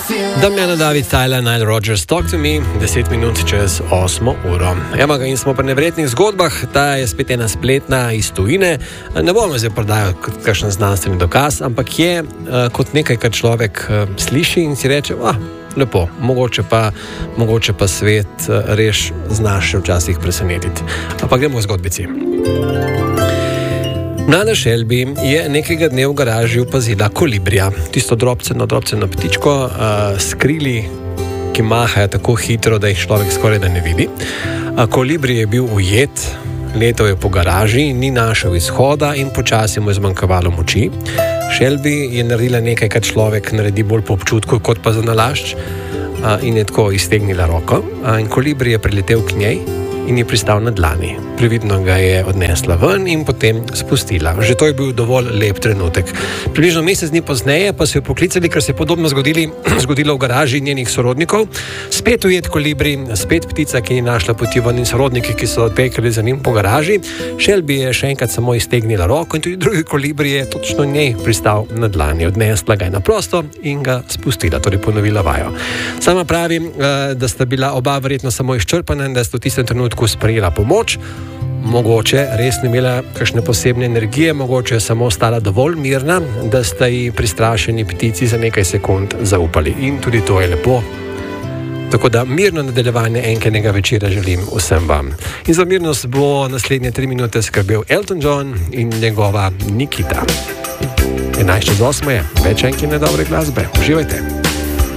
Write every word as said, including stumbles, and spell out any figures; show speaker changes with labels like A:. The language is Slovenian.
A: Damjana David, Tyler, Nile Rodgers, Talk to Me, deset minut čez osmo uro. Evo ga in smo pri nevrednih zgodbah, ta je spet ena spletna iz tujine. Ne bomo zdaj prodajali kot kakšen znanstveni dokaz, ampak je uh, kot nekaj, kar človek uh, sliši in si reče, ah, lepo, mogoče pa, mogoče pa svet uh, res znaš včasih presenetiti. Ampak gremo v zgodbici. Mlada Shelby je nekega dne v garaži opazila kolibrija, tisto drobceno, drobceno ptičko, uh, skrili, ki mahajo tako hitro, da jih človek skoraj da ne vidi. Uh, kolibri je bil ujet, letel je po garaži, ni našel izhoda in počasi mu je zmanjkavalo moči. Shelby je naredila nekaj, kar človek naredi bolj po občutku, kot pa za nalašč, uh, in je tako iztegnila roko. Uh, in kolibri je priletel k njej in je pristal na dlani. Previdno ga je odnesla ven in potem spustila. Že to je bil dovolj lep trenutek. Približno mesec dni pozneje pa so jo poklicali, ker se je podobno zgodili, zgodilo v garaži njenih sorodnikov. Spet ujet kolibri, spet ptica, ki ni našla poti ven, in sorodniki, ki so tekali za njim po garaži. Shelby je še enkrat samo iztegnila roko in tudi drugi kolibri je točno njej pristal na dlani. Odnesla ga je na prosto in ga spustila, torej ponovila vajo. Sama pravi, da sta bila oba verjetno samo izčrpana in da sta v tistem trenutku sprejela pomoč. Mogoče res ni imela kakšne posebne energije, mogoče je samo ostala dovolj mirna, da sta ji pristrašeni ptici za nekaj sekund zaupali. In tudi to je lepo. Tako da mirno nadaljevanje enkenega večera želim vsem vam. In za mirnost bo naslednje tri minute skrbel Elton John in njegova Nikita. enajst čez osmo je, več enkene dobre glasbe. Uživajte.